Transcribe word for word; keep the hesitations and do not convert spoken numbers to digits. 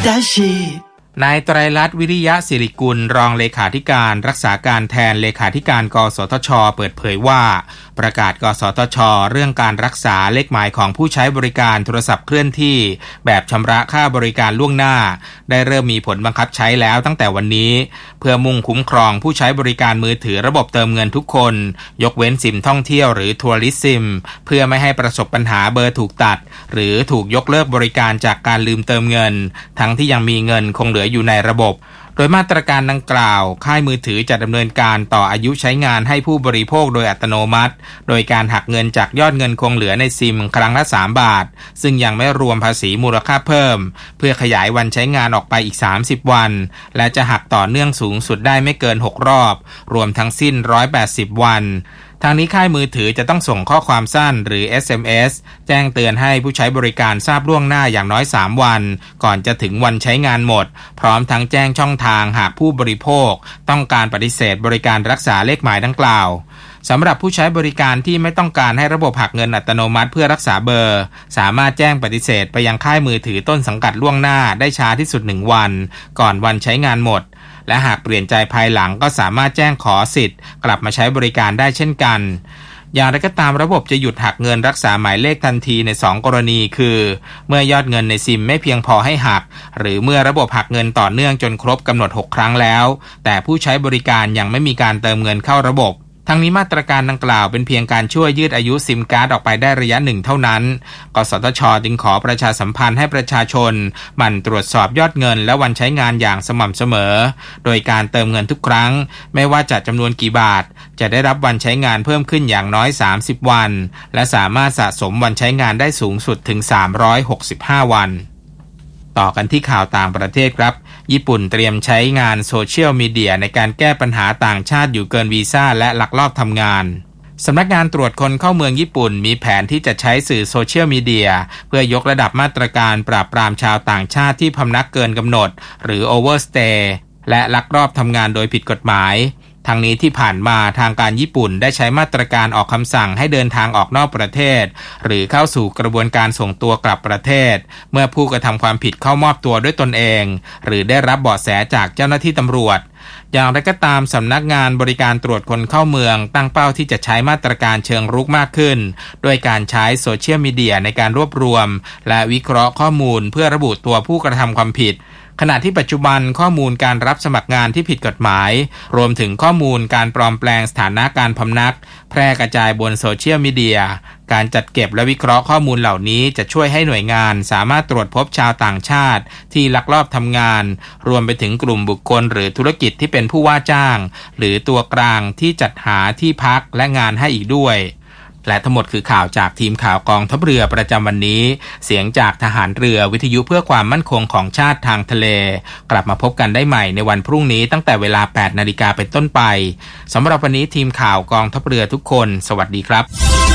Dashi นายไตรลักษณ์วิริยะศิริกุลรองเลขาธิการรักษาการแทนเลขาธิการกสทช.เปิดเผยว่าประกาศกสทช.เรื่องการรักษาเลขหมายของผู้ใช้บริการโทรศัพท์เคลื่อนที่แบบชำระค่าบริการล่วงหน้าได้เริ่มมีผลบังคับใช้แล้วตั้งแต่วันนี้เพื่อมุ่งคุ้มครองผู้ใช้บริการมือถือระบบเติมเงินทุกคนยกเว้นซิมท่องเที่ยวหรือทัวริสซิมเพื่อไม่ให้ประสบปัญหาเบอร์ถูกตัดหรือถูกยกเลิกบริการจากการลืมเติมเงินทั้งที่ยังมีเงินคงเหลืออยู่ในระบบโดยมาตรการดังกล่าวค่ายมือถือจะดำเนินการต่ออายุใช้งานให้ผู้บริโภคโดยอัตโนมัติโดยการหักเงินจากยอดเงินคงเหลือในซิมครั้งละสามบาทซึ่งยังไม่รวมภาษีมูลค่าเพิ่มเพื่อขยายวันใช้งานออกไปอีกสามสิบวันและจะหักต่อเนื่องสูงสุดได้ไม่เกินหกรอบรวมทั้งสิ้นหนึ่งร้อยแปดสิบวันทางนี้ค่ายมือถือจะต้องส่งข้อความสั้นหรือ เอส เอ็ม เอส แจ้งเตือนให้ผู้ใช้บริการทราบล่วงหน้าอย่างน้อยสามวันก่อนจะถึงวันใช้งานหมดพร้อมทั้งแจ้งช่องทางหากผู้บริโภคต้องการปฏิเสธบริการรักษาเลขหมายดังกล่าวสำหรับผู้ใช้บริการที่ไม่ต้องการให้ระบบหักเงินอัตโนมัติเพื่อรักษาเบอร์สามารถแจ้งปฏิเสธไปยังค่ายมือถือต้นสังกัดล่วงหน้าได้ช้าที่สุดหนึ่งวันก่อนวันใช้งานหมดและหากเปลี่ยนใจภายหลังก็สามารถแจ้งขอสิทธิ์กลับมาใช้บริการได้เช่นกันอย่างไรก็ตามระบบจะหยุดหักเงินรักษาหมายเลขทันทีในสองกรณีคือเมื่อยอดเงินในซิมไม่เพียงพอให้หักหรือเมื่อระบบหักเงินต่อเนื่องจนครบกำหนดหกครั้งแล้วแต่ผู้ใช้บริการยังไม่มีการเติมเงินเข้าระบบทั้งนี้มาตรการดังกล่าวเป็นเพียงการช่วยยืดอายุซิมการ์ดออกไปได้ระยะหนึ่งเท่านั้นกสทช.จึงขอประชาสัมพันธ์ให้ประชาชนหมั่นตรวจสอบยอดเงินและวันใช้งานอย่างสม่ำเสมอโดยการเติมเงินทุกครั้งไม่ว่าจะจำนวนกี่บาทจะได้รับวันใช้งานเพิ่มขึ้นอย่างน้อยสามสิบวันและสามารถสะสมวันใช้งานได้สูงสุดถึงสามร้อยหกสิบห้าวันต่อกันที่ข่าวต่างประเทศครับญี่ปุ่นเตรียมใช้งานโซเชียลมีเดียในการแก้ปัญหาต่างชาติอยู่เกินวีซ่าและลักลอบทำงานสำนักงานตรวจคนเข้าเมืองญี่ปุ่นมีแผนที่จะใช้สื่อโซเชียลมีเดียเพื่อยกระดับมาตรการปราบปรามชาวต่างชาติที่พำนักเกินกำหนดหรือโอเวอร์สเตย์และลักลอบทำงานโดยผิดกฎหมายทางนี้ที่ผ่านมาทางการญี่ปุ่นได้ใช้มาตรการออกคำสั่งให้เดินทางออกนอกประเทศหรือเข้าสู่กระบวนการส่งตัวกลับประเทศเมื่อผู้กระทำความผิดเข้ามอบตัวด้วยตนเองหรือได้รับเบาะแสจากเจ้าหน้าที่ตำรวจอย่างไรก็ตามสำนักงานบริการตรวจคนเข้าเมืองตั้งเป้าที่จะใช้มาตรการเชิงรุกมากขึ้นด้วยการใช้โซเชียลมีเดียในการรวบรวมและวิเคราะห์ข้อมูลเพื่อระบุตัวผู้กระทำความผิดขณะที่ปัจจุบันข้อมูลการรับสมัครงานที่ผิดกฎหมายรวมถึงข้อมูลการปลอมแปลงสถานะการพำนักแพร่กระจายบนโซเชียลมีเดียการจัดเก็บและวิเคราะห์ข้อมูลเหล่านี้จะช่วยให้หน่วยงานสามารถตรวจพบชาวต่างชาติที่ลักลอบทำงานรวมไปถึงกลุ่มบุคคลหรือธุรกิจที่เป็นผู้ว่าจ้างหรือตัวกลางที่จัดหาที่พักและงานให้อีกด้วยและทั้งหมดคือข่าวจากทีมข่าวกองทัพเรือประจำวันนี้เสียงจากทหารเรือวิทยุเพื่อความมั่นคงของชาติทางทะเลกลับมาพบกันได้ใหม่ในวันพรุ่งนี้ตั้งแต่เวลา แปดนาฬิกา เป็นต้นไปสำหรับวันนี้ทีมข่าวกองทัพเรือทุกคนสวัสดีครับ